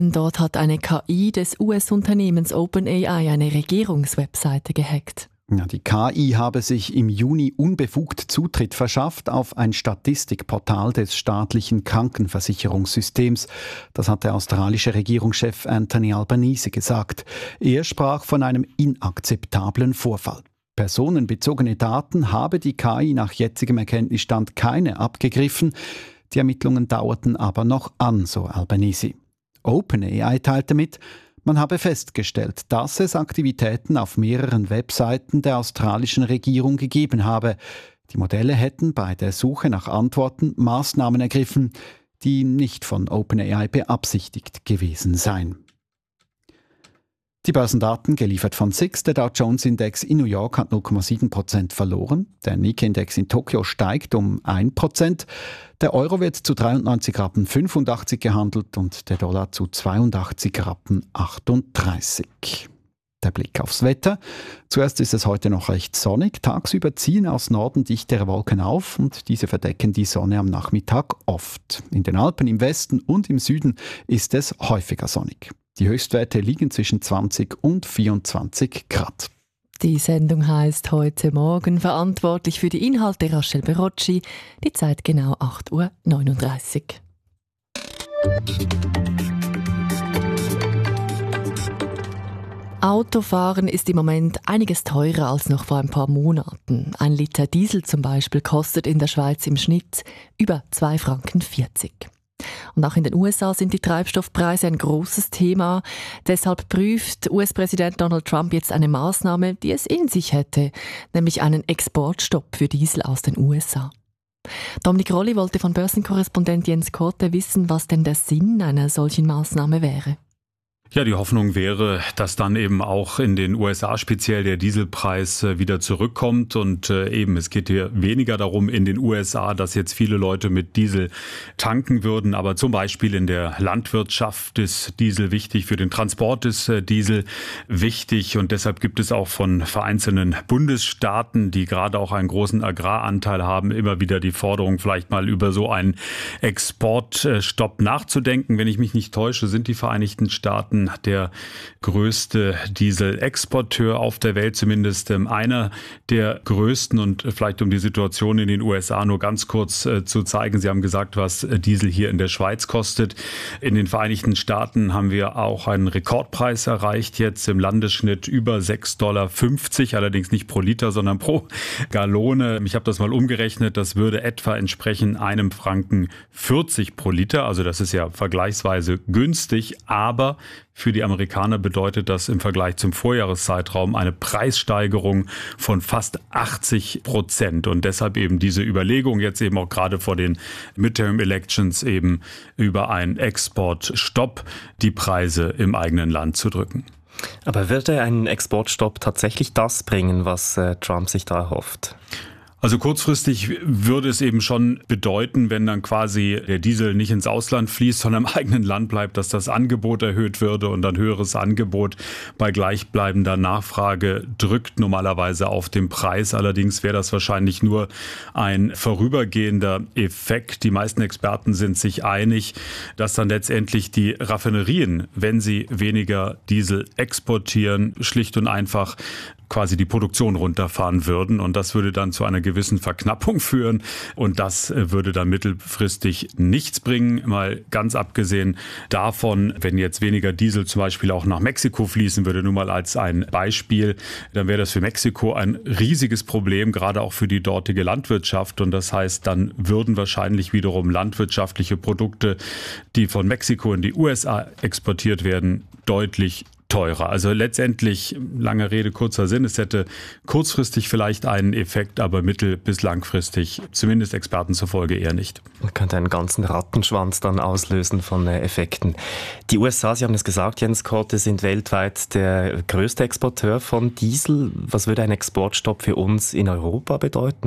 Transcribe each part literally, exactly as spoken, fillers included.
Dort hat eine K I des U S-Unternehmens OpenAI eine Regierungswebseite gehackt. Ja, die K I habe sich im Juni unbefugt Zutritt verschafft auf ein Statistikportal des staatlichen Krankenversicherungssystems. Das hat der australische Regierungschef Anthony Albanese gesagt. Er sprach von einem inakzeptablen Vorfall. Personenbezogene Daten habe die K I nach jetzigem Erkenntnisstand keine abgegriffen. Die Ermittlungen dauerten aber noch an, so Albanese. OpenAI teilte mit, man habe festgestellt, dass es Aktivitäten auf mehreren Webseiten der australischen Regierung gegeben habe. Die Modelle hätten bei der Suche nach Antworten Maßnahmen ergriffen, die nicht von OpenAI beabsichtigt gewesen seien. Die Börsendaten, geliefert von S I X, der Dow Jones Index in New York hat null Komma sieben Prozent verloren, der Nikkei-Index in Tokio steigt um ein Prozent, der Euro wird zu dreiundneunzig Rappen fünfundachtzig gehandelt und der Dollar zu zweiundachtzig Rappen achtunddreißig. Der Blick aufs Wetter. Zuerst ist es heute noch recht sonnig, tagsüber ziehen aus Norden dichtere Wolken auf und diese verdecken die Sonne am Nachmittag oft. In den Alpen im Westen und im Süden ist es häufiger sonnig. Die Höchstwerte liegen zwischen zwanzig und vierundzwanzig Grad. Die Sendung heisst «Heute Morgen», verantwortlich für die Inhalte Rachel Berocci. Die Zeit genau acht Uhr neununddreißig. Autofahren ist im Moment einiges teurer als noch vor ein paar Monaten. Ein Liter Diesel zum Beispiel kostet in der Schweiz im Schnitt über zwei Franken vierzig. Und auch in den U S A sind die Treibstoffpreise ein großes Thema. Deshalb prüft U S-Präsident Donald Trump jetzt eine Maßnahme, die es in sich hätte, nämlich einen Exportstopp für Diesel aus den U S A. Dominik Rolli wollte von Börsenkorrespondent Jens Korte wissen, was denn der Sinn einer solchen Maßnahme wäre. Ja, die Hoffnung wäre, dass dann eben auch in den U S A speziell der Dieselpreis wieder zurückkommt und äh, eben, es geht hier weniger darum in den U S A, dass jetzt viele Leute mit Diesel tanken würden, aber zum Beispiel in der Landwirtschaft ist Diesel wichtig, für den Transport ist äh, Diesel wichtig und deshalb gibt es auch von vereinzelten Bundesstaaten, die gerade auch einen großen Agraranteil haben, immer wieder die Forderung, vielleicht mal über so einen Exportstopp nachzudenken. Wenn ich mich nicht täusche, sind die Vereinigten Staaten der größte Dieselexporteur auf der Welt, zumindest einer der größten. Und vielleicht um die Situation in den U S A nur ganz kurz äh, zu zeigen. Sie haben gesagt, was Diesel hier in der Schweiz kostet. In den Vereinigten Staaten haben wir auch einen Rekordpreis erreicht, jetzt im Landesschnitt über sechs Komma fünfzig Dollar, allerdings nicht pro Liter, sondern pro Gallone. Ich habe das mal umgerechnet, das würde etwa entsprechen einem Franken vierzig pro Liter. Also das ist ja vergleichsweise günstig, aber für die Amerikaner bedeutet das im Vergleich zum Vorjahreszeitraum eine Preissteigerung von fast achtzig Prozent. Und deshalb eben diese Überlegung jetzt eben auch gerade vor den Midterm Elections eben über einen Exportstopp die Preise im eigenen Land zu drücken. Aber würde ein Exportstopp tatsächlich das bringen, was äh, Trump sich da erhofft? Also kurzfristig würde es eben schon bedeuten, wenn dann quasi der Diesel nicht ins Ausland fließt, sondern im eigenen Land bleibt, dass das Angebot erhöht würde und ein höheres Angebot bei gleichbleibender Nachfrage drückt normalerweise auf den Preis. Allerdings wäre das wahrscheinlich nur ein vorübergehender Effekt. Die meisten Experten sind sich einig, dass dann letztendlich die Raffinerien, wenn sie weniger Diesel exportieren, schlicht und einfach quasi die Produktion runterfahren würden und das würde dann zu einer gewissen Verknappung führen und das würde dann mittelfristig nichts bringen, mal ganz abgesehen davon, wenn jetzt weniger Diesel zum Beispiel auch nach Mexiko fließen würde, nur mal als ein Beispiel, dann wäre das für Mexiko ein riesiges Problem, gerade auch für die dortige Landwirtschaft und das heißt, dann würden wahrscheinlich wiederum landwirtschaftliche Produkte, die von Mexiko in die U S A exportiert werden, deutlich teurer. Also letztendlich, lange Rede, kurzer Sinn, es hätte kurzfristig vielleicht einen Effekt, aber mittel- bis langfristig, zumindest Experten zufolge, eher nicht. Man könnte einen ganzen Rattenschwanz dann auslösen von äh, Effekten. Die U S A, Sie haben es gesagt, Jens Korte, sind weltweit der größte Exporteur von Diesel. Was würde ein Exportstopp für uns in Europa bedeuten?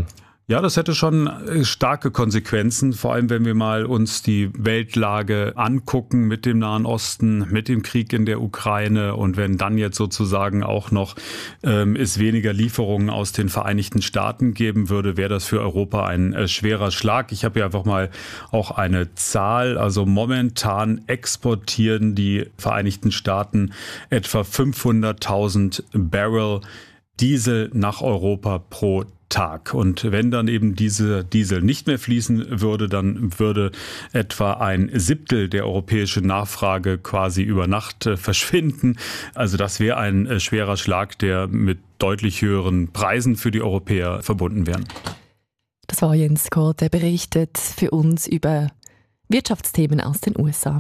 Ja, das hätte schon starke Konsequenzen, vor allem wenn wir mal uns die Weltlage angucken mit dem Nahen Osten, mit dem Krieg in der Ukraine und wenn dann jetzt sozusagen auch noch ähm, es weniger Lieferungen aus den Vereinigten Staaten geben würde, wäre das für Europa ein äh, schwerer Schlag. Ich habe hier einfach mal auch eine Zahl, also momentan exportieren die Vereinigten Staaten etwa fünfhunderttausend Barrel Diesel nach Europa pro Tag. Und wenn dann eben diese Diesel nicht mehr fließen würde, dann würde etwa ein Siebtel der europäischen Nachfrage quasi über Nacht äh, verschwinden. Also das wäre ein äh, schwerer Schlag, der mit deutlich höheren Preisen für die Europäer verbunden wäre. Das war Jens Kort, der berichtet für uns über Wirtschaftsthemen aus den U S A.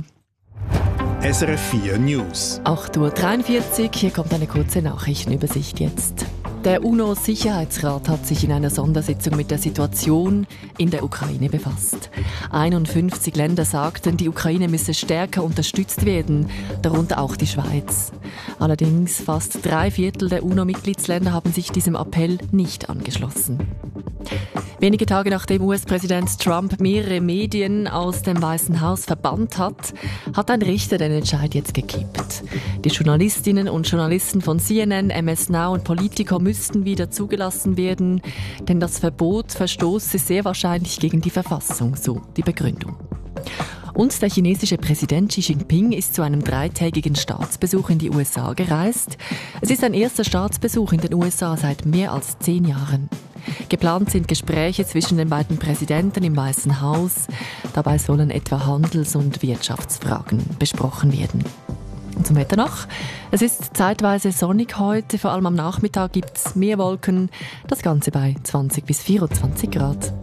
S R F vier News. acht Uhr dreiundvierzig, hier kommt eine kurze Nachrichtenübersicht jetzt. Der UNO-Sicherheitsrat hat sich in einer Sondersitzung mit der Situation in der Ukraine befasst. einundfünfzig Länder sagten, die Ukraine müsse stärker unterstützt werden, darunter auch die Schweiz. Allerdings fast drei Viertel der UNO-Mitgliedsländer haben sich diesem Appell nicht angeschlossen. Wenige Tage nachdem U S-Präsident Trump mehrere Medien aus dem Weißen Haus verbannt hat, hat ein Richter den Entscheid jetzt gekippt. Die Journalistinnen und Journalisten von C N N, M S Now und Politico müssten wieder zugelassen werden, denn das Verbot verstoße sehr wahrscheinlich gegen die Verfassung, so die Begründung. Und der chinesische Präsident Xi Jinping ist zu einem dreitägigen Staatsbesuch in die U S A gereist. Es ist ein erster Staatsbesuch in den U S A seit mehr als zehn Jahren. Geplant sind Gespräche zwischen den beiden Präsidenten im Weißen Haus. Dabei sollen etwa Handels- und Wirtschaftsfragen besprochen werden. Und zum Wetter noch. Es ist zeitweise sonnig heute, vor allem am Nachmittag gibt es mehr Wolken. Das Ganze bei zwanzig bis vierundzwanzig Grad.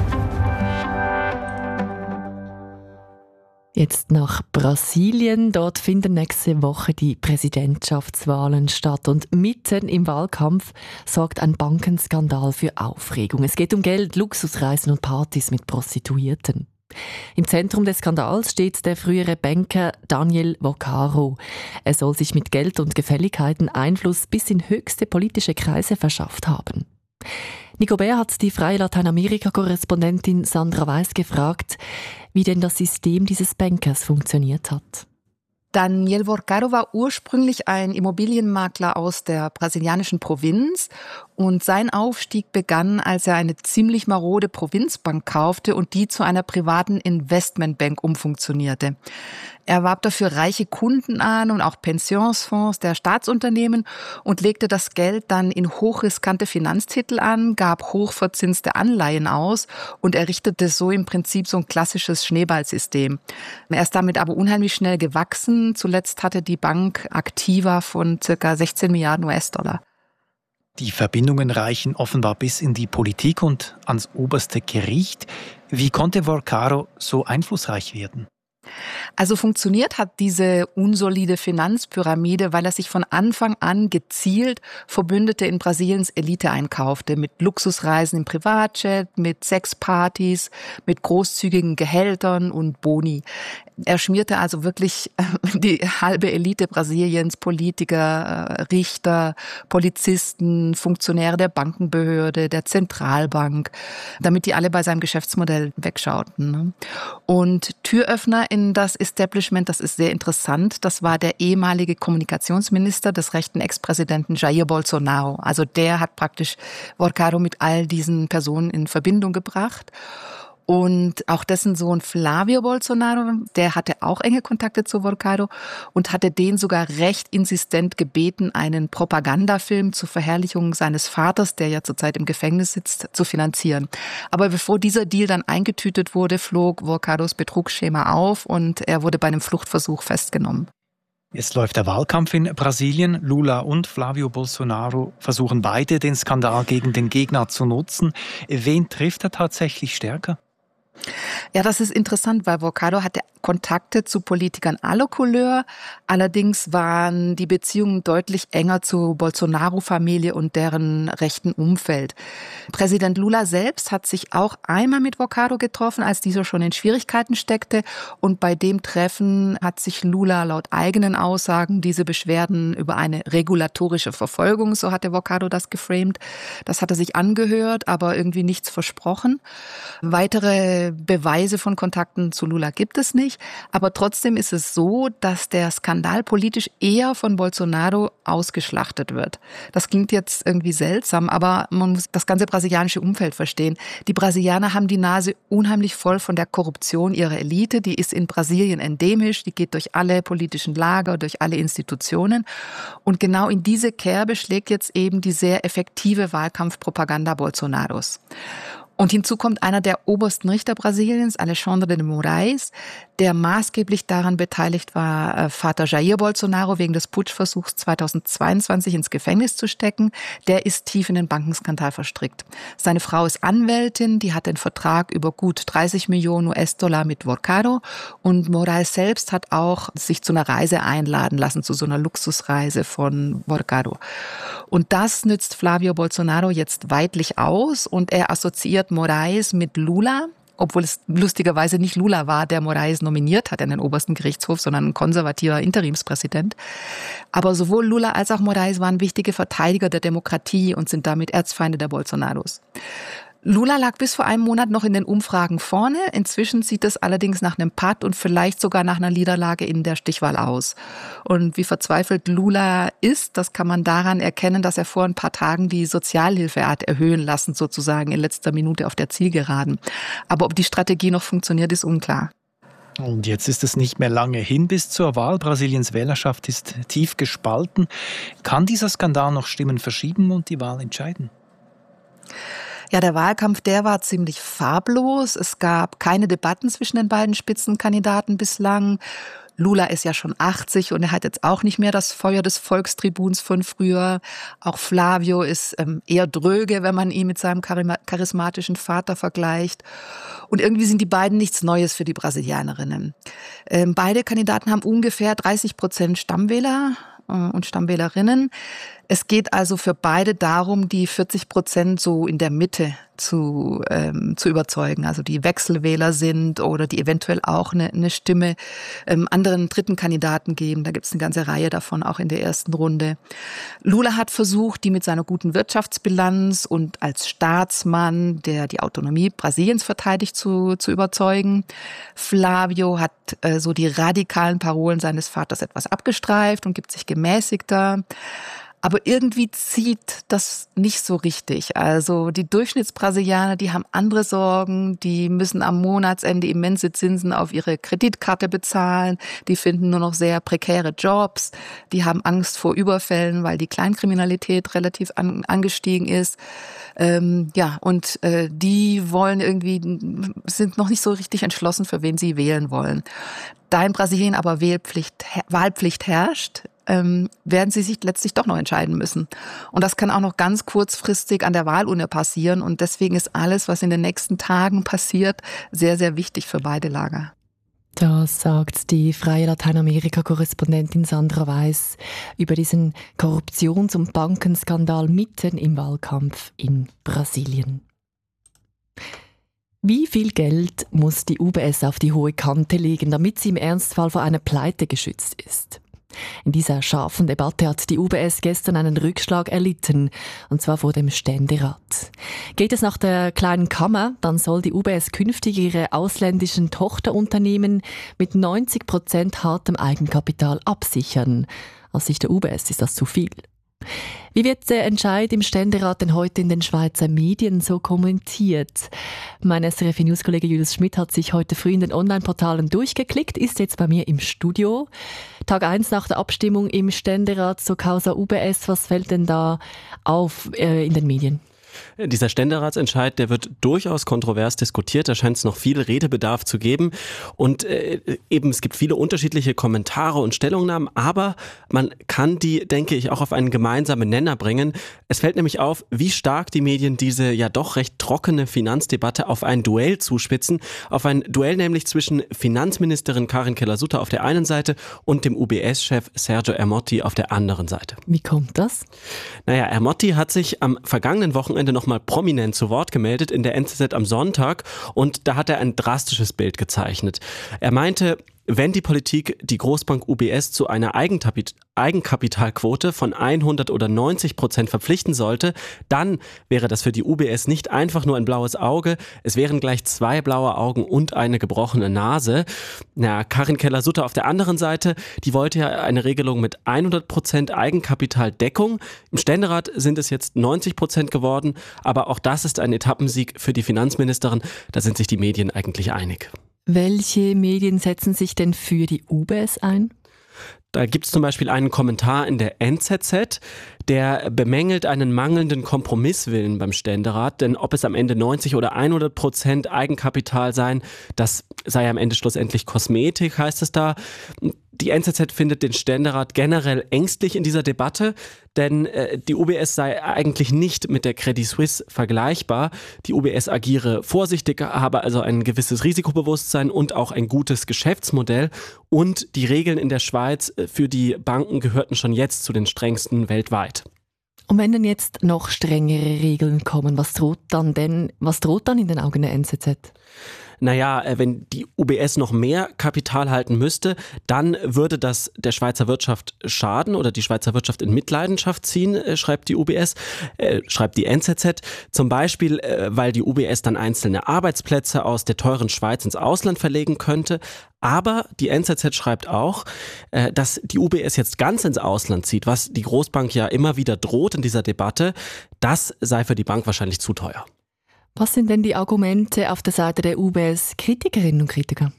Jetzt nach Brasilien. Dort finden nächste Woche die Präsidentschaftswahlen statt. Und mitten im Wahlkampf sorgt ein Bankenskandal für Aufregung. Es geht um Geld, Luxusreisen und Partys mit Prostituierten. Im Zentrum des Skandals steht der frühere Banker Daniel Vocaro. Er soll sich mit Geld und Gefälligkeiten Einfluss bis in höchste politische Kreise verschafft haben. Nico Bär hat die freie Lateinamerika-Korrespondentin Sandra Weiss gefragt, wie denn das System dieses Bankers funktioniert hat. Daniel Vocaro war ursprünglich ein Immobilienmakler aus der brasilianischen Provinz und sein Aufstieg begann, als er eine ziemlich marode Provinzbank kaufte und die zu einer privaten Investmentbank umfunktionierte. Er warb dafür reiche Kunden an und auch Pensionsfonds der Staatsunternehmen und legte das Geld dann in hochriskante Finanztitel an, gab hochverzinste Anleihen aus und errichtete so im Prinzip so ein klassisches Schneeballsystem. Er ist damit aber unheimlich schnell gewachsen. Zuletzt hatte die Bank Aktiva von ca. sechzehn Milliarden U S-Dollar. Die Verbindungen reichen offenbar bis in die Politik und ans oberste Gericht. Wie konnte Vocaro so einflussreich werden? Also funktioniert hat diese unsolide Finanzpyramide, weil er sich von Anfang an gezielt Verbündete in Brasiliens Elite einkaufte. Mit Luxusreisen im Privatjet, mit Sexpartys, mit großzügigen Gehältern und Boni. Er schmierte also wirklich die halbe Elite Brasiliens, Politiker, Richter, Polizisten, Funktionäre der Bankenbehörde, der Zentralbank, damit die alle bei seinem Geschäftsmodell wegschauten. Und Türöffner in das Establishment, das ist sehr interessant, das war der ehemalige Kommunikationsminister des rechten Ex-Präsidenten Jair Bolsonaro. Also der hat praktisch Vocaro mit all diesen Personen in Verbindung gebracht. Und auch dessen Sohn Flávio Bolsonaro, der hatte auch enge Kontakte zu Vocaro und hatte den sogar recht insistent gebeten, einen Propagandafilm zur Verherrlichung seines Vaters, der ja zurzeit im Gefängnis sitzt, zu finanzieren. Aber bevor dieser Deal dann eingetütet wurde, flog Vocaros Betrugsschema auf und er wurde bei einem Fluchtversuch festgenommen. Jetzt läuft der Wahlkampf in Brasilien. Lula und Flávio Bolsonaro versuchen beide, den Skandal gegen den Gegner zu nutzen. Wen trifft er tatsächlich stärker? Ja, das ist interessant, weil Vorcado hatte Kontakte zu Politikern aller Couleur. Allerdings waren die Beziehungen deutlich enger zur Bolsonaro-Familie und deren rechten Umfeld. Präsident Lula selbst hat sich auch einmal mit Vorcado getroffen, als dieser schon in Schwierigkeiten steckte. Und bei dem Treffen hat sich Lula laut eigenen Aussagen diese Beschwerden über eine regulatorische Verfolgung, so hatte Vorcado das geframed, das hat er sich angehört, aber irgendwie nichts versprochen. Weitere Beweise von Kontakten zu Lula gibt es nicht, aber trotzdem ist es so, dass der Skandal politisch eher von Bolsonaro ausgeschlachtet wird. Das klingt jetzt irgendwie seltsam, aber man muss das ganze brasilianische Umfeld verstehen. Die Brasilianer haben die Nase unheimlich voll von der Korruption ihrer Elite, die ist in Brasilien endemisch, die geht durch alle politischen Lager, durch alle Institutionen und genau in diese Kerbe schlägt jetzt eben die sehr effektive Wahlkampfpropaganda Bolsonaros. Und hinzu kommt einer der obersten Richter Brasiliens, Alexandre de Moraes, der maßgeblich daran beteiligt war, Vater Jair Bolsonaro wegen des Putschversuchs zweitausendzweiundzwanzig ins Gefängnis zu stecken. Der ist tief in den Bankenskandal verstrickt. Seine Frau ist Anwältin, die hat den Vertrag über gut dreißig Millionen U S-Dollar mit Vorcado. Und Moraes selbst hat auch sich zu einer Reise einladen lassen, zu so einer Luxusreise von Vorcado. Und das nützt Flavio Bolsonaro jetzt weidlich aus und er assoziiert Moraes mit Lula, obwohl es lustigerweise nicht Lula war, der Moraes nominiert hat in den obersten Gerichtshof, sondern ein konservativer Interimspräsident. Aber sowohl Lula als auch Moraes waren wichtige Verteidiger der Demokratie und sind damit Erzfeinde der Bolsonaros. Lula lag bis vor einem Monat noch in den Umfragen vorne. Inzwischen sieht es allerdings nach einem Patt und vielleicht sogar nach einer Niederlage in der Stichwahl aus. Und wie verzweifelt Lula ist, das kann man daran erkennen, dass er vor ein paar Tagen die Sozialhilfe hat erhöhen lassen, sozusagen in letzter Minute auf der Zielgeraden. Aber ob die Strategie noch funktioniert, ist unklar. Und jetzt ist es nicht mehr lange hin bis zur Wahl. Brasiliens Wählerschaft ist tief gespalten. Kann dieser Skandal noch Stimmen verschieben und die Wahl entscheiden? Ja, der Wahlkampf, der war ziemlich farblos. Es gab keine Debatten zwischen den beiden Spitzenkandidaten bislang. Lula ist ja schon achtzig und er hat jetzt auch nicht mehr das Feuer des Volkstribuns von früher. Auch Flavio ist ähm, eher dröge, wenn man ihn mit seinem charismatischen Vater vergleicht. Und irgendwie sind die beiden nichts Neues für die Brasilianerinnen. Ähm, beide Kandidaten haben ungefähr dreißig Prozent Stammwähler äh, und Stammwählerinnen. Es geht also für beide darum, die vierzig Prozent so in der Mitte zu ähm, zu überzeugen, also die Wechselwähler sind oder die eventuell auch eine, eine Stimme ähm, anderen dritten Kandidaten geben. Da gibt es eine ganze Reihe davon, auch in der ersten Runde. Lula hat versucht, die mit seiner guten Wirtschaftsbilanz und als Staatsmann, der die Autonomie Brasiliens verteidigt, zu zu überzeugen. Flavio hat äh, so die radikalen Parolen seines Vaters etwas abgestreift und gibt sich gemäßigter. Aber irgendwie zieht das nicht so richtig. Also die Durchschnittsbrasilianer, die haben andere Sorgen, die müssen am Monatsende immense Zinsen auf ihre Kreditkarte bezahlen, die finden nur noch sehr prekäre Jobs, die haben Angst vor Überfällen, weil die Kleinkriminalität relativ an, angestiegen ist. Ähm, ja, und äh, die wollen irgendwie, sind noch nicht so richtig entschlossen, für wen sie wählen wollen. Da in Brasilien aber Wählpflicht, Wahlpflicht herrscht, ähm, werden sie sich letztlich doch noch entscheiden müssen. Und das kann auch noch ganz kurzfristig an der Wahlurne passieren. Und deswegen ist alles, was in den nächsten Tagen passiert, sehr, sehr wichtig für beide Lager. Das sagt die freie Lateinamerika-Korrespondentin Sandra Weiss über diesen Korruptions- und Bankenskandal mitten im Wahlkampf in Brasilien. Wie viel Geld muss die U B S auf die hohe Kante legen, damit sie im Ernstfall vor einer Pleite geschützt ist? In dieser scharfen Debatte hat die U B S gestern einen Rückschlag erlitten, und zwar vor dem Ständerat. Geht es nach der kleinen Kammer, dann soll die U B S künftig ihre ausländischen Tochterunternehmen mit neunzig Prozent hartem Eigenkapital absichern. Aus Sicht der U B S ist das zu viel. Wie wird der Entscheid im Ständerat denn heute in den Schweizer Medien so kommentiert? Mein S R F-News-Kollege Julius Schmidt hat sich heute früh in den Online-Portalen durchgeklickt, ist jetzt bei mir im Studio. Tag eins nach der Abstimmung im Ständerat zur Causa U B S. Was fällt denn da auf äh, in den Medien? Dieser Ständeratsentscheid, der wird durchaus kontrovers diskutiert. Da scheint es noch viel Redebedarf zu geben. Und äh, eben, es gibt viele unterschiedliche Kommentare und Stellungnahmen, aber man kann die, denke ich, auch auf einen gemeinsamen Nenner bringen. Es fällt nämlich auf, wie stark die Medien diese ja doch recht trockene Finanzdebatte auf ein Duell zuspitzen. Auf ein Duell nämlich zwischen Finanzministerin Karin Keller-Sutter auf der einen Seite und dem U B S-Chef Sergio Ermotti auf der anderen Seite. Wie kommt das? Naja, Ermotti hat sich am vergangenen Wochenende nochmal prominent zu Wort gemeldet in der N Z Z am Sonntag und da hat er ein drastisches Bild gezeichnet. Er meinte, wenn die Politik die Großbank U B S zu einer Eigenkapit- Eigenkapitalquote von hundert oder neunzig Prozent verpflichten sollte, dann wäre das für die U B S nicht einfach nur ein blaues Auge, es wären gleich zwei blaue Augen und eine gebrochene Nase. Na, Karin Keller-Sutter auf der anderen Seite, die wollte ja eine Regelung mit hundert Prozent Eigenkapitaldeckung. Im Ständerat sind es jetzt neunzig Prozent geworden, aber auch das ist ein Etappensieg für die Finanzministerin. Da sind sich die Medien eigentlich einig. Welche Medien setzen sich denn für die U B S ein? Da gibt es zum Beispiel einen Kommentar in der N Z Z, der bemängelt einen mangelnden Kompromisswillen beim Ständerat, denn ob es am Ende neunzig oder hundert Prozent Eigenkapital seien, das sei am Ende schlussendlich Kosmetik, heißt es da. Die N Z Z findet den Ständerat generell ängstlich in dieser Debatte, denn äh, die U B S sei eigentlich nicht mit der Credit Suisse vergleichbar. Die U B S agiere vorsichtig, habe also ein gewisses Risikobewusstsein und auch ein gutes Geschäftsmodell. Und die Regeln in der Schweiz für die Banken gehörten schon jetzt zu den strengsten weltweit. Und wenn dann jetzt noch strengere Regeln kommen, was droht dann denn, was droht dann in den Augen der N Z Z? Naja, wenn die U B S noch mehr Kapital halten müsste, dann würde das der Schweizer Wirtschaft schaden oder die Schweizer Wirtschaft in Mitleidenschaft ziehen, schreibt die U B S, äh, schreibt die N Z Z. Zum Beispiel, äh, weil die U B S dann einzelne Arbeitsplätze aus der teuren Schweiz ins Ausland verlegen könnte. Aber die N Z Z schreibt auch, äh, dass die U B S jetzt ganz ins Ausland zieht, was die Großbank ja immer wieder droht in dieser Debatte. Das sei für die Bank wahrscheinlich zu teuer. Was sind denn die Argumente auf der Seite der U B S-Kritikerinnen und Kritiker?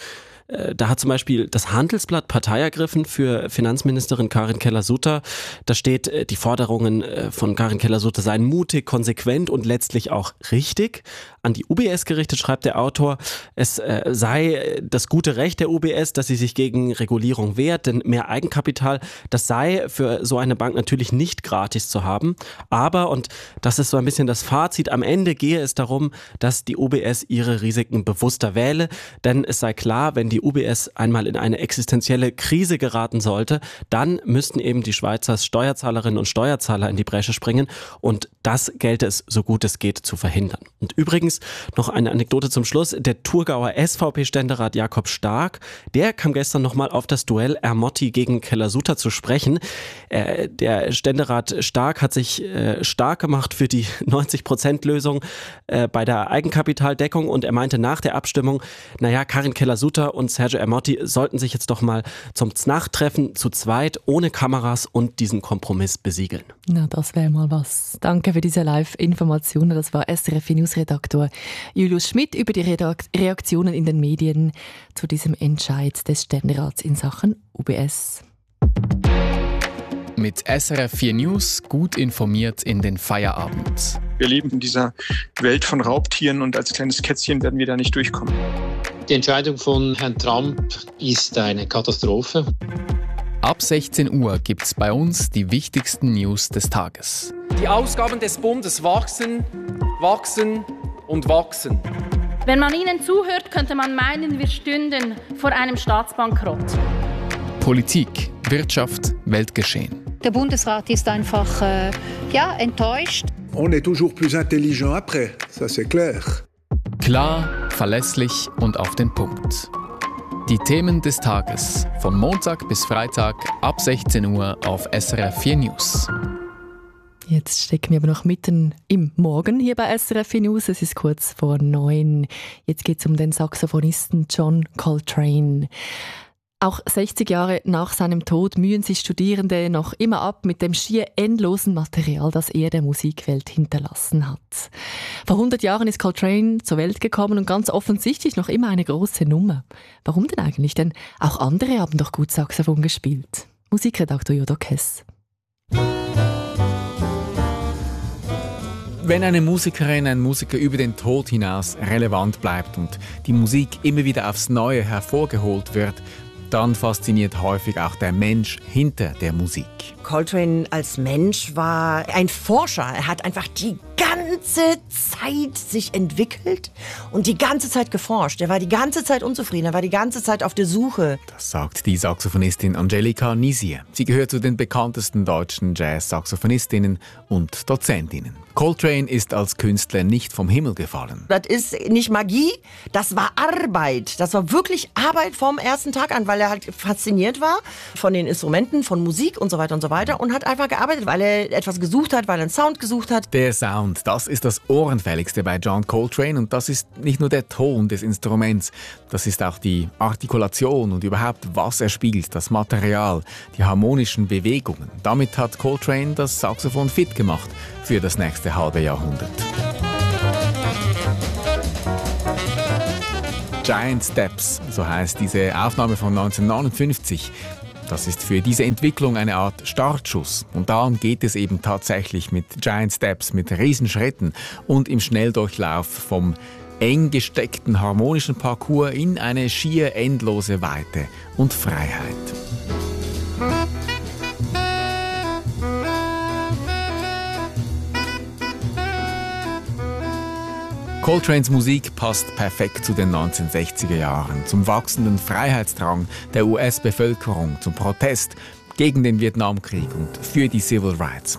Da hat zum Beispiel das Handelsblatt Partei ergriffen für Finanzministerin Karin Keller-Sutter. Da steht, die Forderungen von Karin Keller-Sutter seien mutig, konsequent und letztlich auch richtig. An die U B S gerichtet schreibt der Autor, es sei das gute Recht der U B S, dass sie sich gegen Regulierung wehrt, denn mehr Eigenkapital, das sei für so eine Bank natürlich nicht gratis zu haben. Aber, und das ist so ein bisschen das Fazit, am Ende gehe es darum, dass die U B S ihre Risiken bewusster wähle, denn es sei klar, wenn die U B S einmal in eine existenzielle Krise geraten sollte, dann müssten eben die Schweizer Steuerzahlerinnen und Steuerzahler in die Bresche springen und das gelte es so gut es geht zu verhindern. Und übrigens noch eine Anekdote zum Schluss, der Thurgauer S V P-Ständerat Jakob Stark, der kam gestern nochmal auf das Duell Ermotti gegen Keller-Sutter zu sprechen. Äh, der Ständerat Stark hat sich äh, stark gemacht für die neunzig-Prozent-Lösung äh, bei der Eigenkapitaldeckung und er meinte nach der Abstimmung, naja, Karin Keller-Sutter und Sergio Ermotti sollten sich jetzt doch mal zum Znacht-Treffen zu zweit ohne Kameras und diesen Kompromiss besiegeln. Na, das wäre mal was. Danke für diese Live-Informationen. Das war S R F News-Redaktor Julius Schmidt über die Reaktionen in den Medien zu diesem Entscheid des Ständerats in Sachen U B S. Mit S R F vier News gut informiert in den Feierabend. Wir leben in dieser Welt von Raubtieren und als kleines Kätzchen werden wir da nicht durchkommen. Die Entscheidung von Herrn Trump ist eine Katastrophe. Ab sechzehn Uhr gibt es bei uns die wichtigsten News des Tages. Die Ausgaben des Bundes wachsen, wachsen und wachsen. Wenn man ihnen zuhört, könnte man meinen, wir stünden vor einem Staatsbankrott. Politik, Wirtschaft, Weltgeschehen. Der Bundesrat ist einfach äh, ja, enttäuscht. On est toujours plus intelligent après, ça c'est clair. Klar, verlässlich und auf den Punkt. Die Themen des Tages von Montag bis Freitag ab sechzehn Uhr auf S R F vier News. Jetzt stecken wir aber noch mitten im Morgen hier bei S R F vier News. Es ist kurz vor neun. Jetzt geht es um den Saxophonisten John Coltrane. Auch sechzig Jahre nach seinem Tod mühen sich Studierende noch immer ab mit dem schier endlosen Material, das er der Musikwelt hinterlassen hat. Vor hundert Jahren ist Coltrane zur Welt gekommen und ganz offensichtlich noch immer eine große Nummer. Warum denn eigentlich? Denn auch andere haben doch gut Saxophon gespielt. Musikredaktor Jodo Kess. Wenn eine Musikerin, ein Musiker über den Tod hinaus relevant bleibt und die Musik immer wieder aufs Neue hervorgeholt wird, dann fasziniert häufig auch der Mensch hinter der Musik. Coltrane als Mensch war ein Forscher. Er hat einfach die ganze Zeit sich entwickelt und die ganze Zeit geforscht. Er war die ganze Zeit unzufrieden, er war die ganze Zeit auf der Suche. Das sagt die Saxophonistin Angelika Nisier. Sie gehört zu den bekanntesten deutschen Jazz-Saxophonistinnen und Dozentinnen. Coltrane ist als Künstler nicht vom Himmel gefallen. Das ist nicht Magie, das war Arbeit. Das war wirklich Arbeit vom ersten Tag an, weil er halt fasziniert war von den Instrumenten, von Musik und so weiter und so weiter und hat einfach gearbeitet, weil er etwas gesucht hat, weil er einen Sound gesucht hat. Der Sound, das ist das Ohrenfälligste bei John Coltrane und das ist nicht nur der Ton des Instruments, das ist auch die Artikulation und überhaupt, was er spielt, das Material, die harmonischen Bewegungen. Damit hat Coltrane das Saxophon fit gemacht für das nächste halbe Jahrhundert. Giant Steps, so heißt diese Aufnahme von neunzehnhundertneunundfünfzig. Das ist für diese Entwicklung eine Art Startschuss. Und darum geht es eben tatsächlich mit Giant Steps, mit Riesenschritten und im Schnelldurchlauf vom eng gesteckten harmonischen Parcours in eine schier endlose Weite und Freiheit. Coltranes Musik passt perfekt zu den neunzehnhundertsechziger Jahren, zum wachsenden Freiheitsdrang der U S-Bevölkerung, zum Protest gegen den Vietnamkrieg und für die Civil Rights.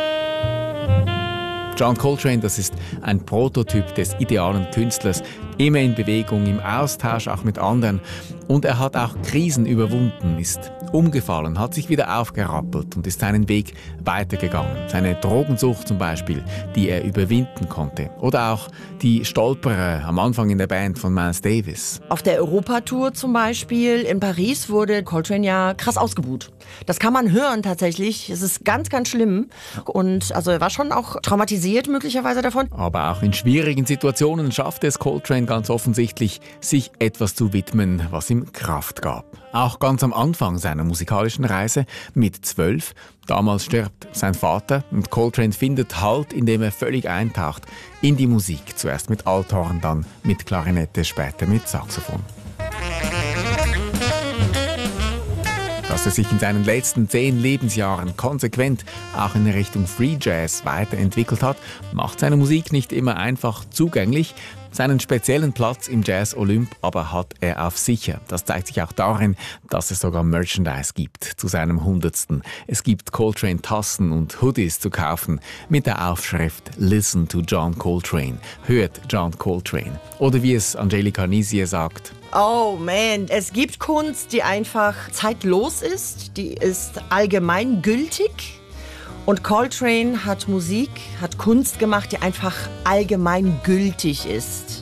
John Coltrane, das ist ein Prototyp des idealen Künstlers, immer in Bewegung, im Austausch auch mit anderen. Und er hat auch Krisen überwunden, ist umgefallen, hat sich wieder aufgerappelt und ist seinen Weg weitergegangen. Seine Drogensucht zum Beispiel, die er überwinden konnte. Oder auch die Stolperer am Anfang in der Band von Miles Davis. Auf der Europatour zum Beispiel in Paris wurde Coltrane ja krass ausgebuht. Das kann man hören tatsächlich. Es ist ganz, ganz schlimm. Und also er war schon auch traumatisiert möglicherweise davon. Aber auch in schwierigen Situationen schaffte es Coltrane ganz offensichtlich, sich etwas zu widmen, was ihm Kraft gab. Auch ganz am Anfang seiner musikalischen Reise mit zwölf. Damals stirbt sein Vater und Coltrane findet Halt, indem er völlig eintaucht in die Musik. Zuerst mit Althorn, dann mit Klarinette, später mit Saxophon. Dass er sich in seinen letzten zehn Lebensjahren konsequent auch in Richtung Free Jazz weiterentwickelt hat, macht seine Musik nicht immer einfach zugänglich. Seinen speziellen Platz im Jazz Olymp aber hat er auf sicher. Das zeigt sich auch darin, dass es sogar Merchandise gibt zu seinem hundertsten. Es gibt Coltrane-Tassen und Hoodies zu kaufen mit der Aufschrift Listen to John Coltrane. Hört John Coltrane. Oder wie es Angelika Nisier sagt: Oh man, es gibt Kunst, die einfach zeitlos ist, die ist allgemeingültig. Und Coltrane hat Musik, hat Kunst gemacht, die einfach allgemeingültig ist.